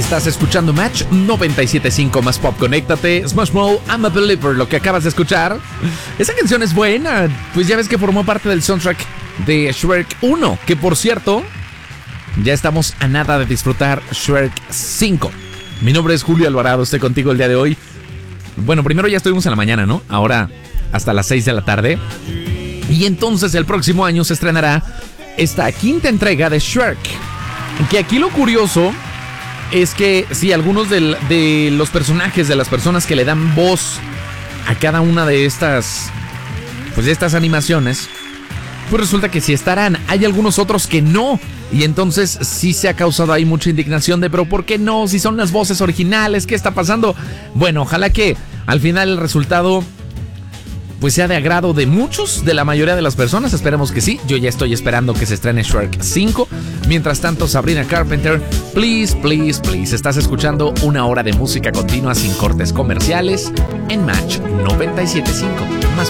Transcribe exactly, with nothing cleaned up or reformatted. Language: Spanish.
Estás escuchando Match noventa y siete punto cinco más pop. Conéctate. Smash Mouth, I'm a Believer, lo que acabas de escuchar. Esa canción es buena. Pues ya ves que formó parte del soundtrack de Shrek uno. Que por cierto, ya estamos a nada de disfrutar Shrek cinco. Mi nombre es Julio Alvarado. Estoy contigo el día de hoy. Bueno, primero ya estuvimos en la mañana, ¿no? Ahora hasta las seis de la tarde. Y entonces el próximo año se estrenará esta quinta entrega de Shrek. Que aquí lo curioso es que si algunos de, de los personajes, de las personas que le dan voz a cada una de estas, pues de estas animaciones, pues resulta que sí estarán. Hay algunos otros que no. Y entonces sí se ha causado ahí mucha indignación de, pero ¿por qué no? Si son las voces originales, ¿qué está pasando? Bueno, ojalá que al final el resultado pues sea de agrado de muchos, de la mayoría de las personas. Esperemos que sí. Yo ya estoy esperando que se estrene Shrek cinco. Mientras tanto, Sabrina Carpenter, please, please, please. Estás escuchando una hora de música continua sin cortes comerciales en Match noventa y siete punto cinco. Más